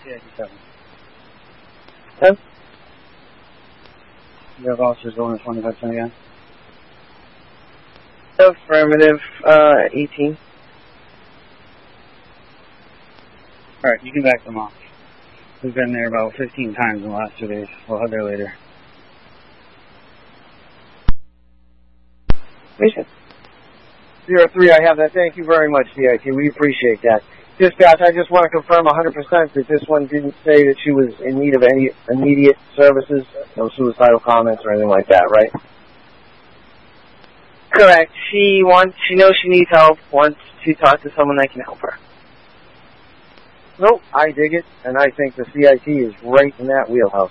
CIT 7. 10? You have officers going to 2510 again? Affirmative, 18. Alright, you can back them off. We've been there about 15 times in the last 2 days. We'll head there later. Mission. 03, I have that. Thank you very much, CIT. We appreciate that. Dispatch, I just want to confirm 100% that this one didn't say that she was in need of any immediate services, no suicidal comments or anything like that, right? Correct. She knows she needs help, wants to talk to someone that can help her. Nope, I dig it, and I think the CIT is right in that wheelhouse.